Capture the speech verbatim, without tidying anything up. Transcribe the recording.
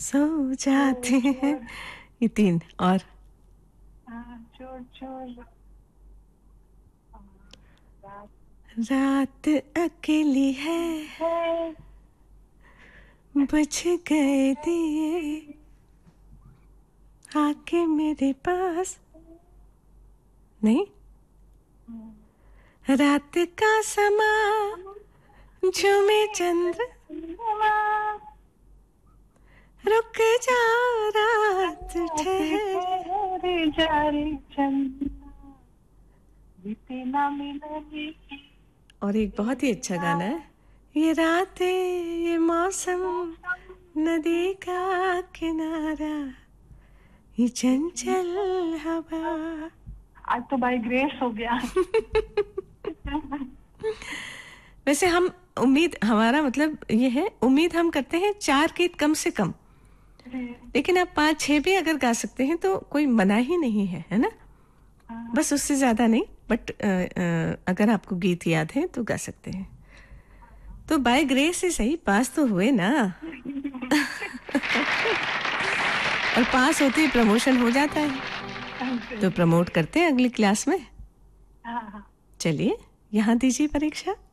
सो जाते हैं। ये तीन और चोर चोर रात अकेली है, बुझ गए दिए, आके मेरे पास। नहीं, रात का समा झूमे चंद्र, रुक जा रात ठहरे जारी चंद्रमा बीते ना मिलने। और एक बहुत ही अच्छा गाना है, ये रातें ये मौसम, नदी का किनारा, ये चंचल हवा। आज तो बाय ग्रेस हो गया। वैसे हम उम्मीद, हमारा मतलब ये है, उम्मीद हम करते हैं चार गीत कम से कम, लेकिन आप पाँच छह भी अगर गा सकते हैं तो कोई मना ही नहीं है, है ना? बस उससे ज्यादा नहीं, बट अगर आपको गीत याद है तो गा सकते हैं। तो बाय ग्रेस से सही, पास तो हुए ना। और पास होते ही प्रमोशन हो जाता है, तो प्रमोट करते हैं अगली क्लास में। चलिए, यहाँ दीजिए परीक्षा।